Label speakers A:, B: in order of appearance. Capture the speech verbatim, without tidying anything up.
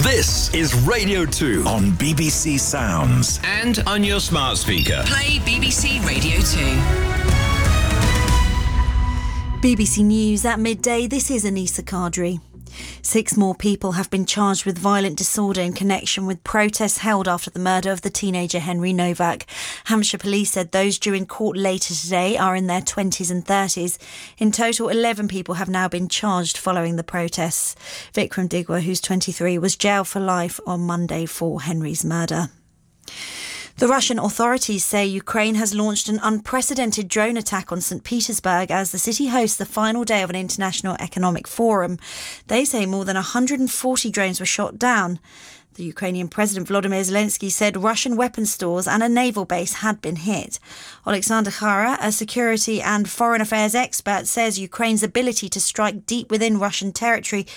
A: This is Radio two
B: on B B C Sounds
A: and on your smart speaker.
C: Play B B C Radio two.
D: B B C News at midday, this is Anissa Kadri. Six more people have been charged with violent disorder in connection with protests held after the murder of the teenager Henry Novak. Hampshire Police said those due in court later today are in their twenties and thirties. In total, eleven people have now been charged following the protests. Vikram Digwa, who's twenty-three, was jailed for life on Monday for Henry's murder. The Russian authorities say Ukraine has launched an unprecedented drone attack on Saint Petersburg as the city hosts the final day of an international economic forum. They say more than one hundred forty drones were shot down. The Ukrainian President Volodymyr Zelensky said Russian weapons stores and a naval base had been hit. Alexander Khara, a security and foreign affairs expert, says Ukraine's ability to strike deep within Russian territory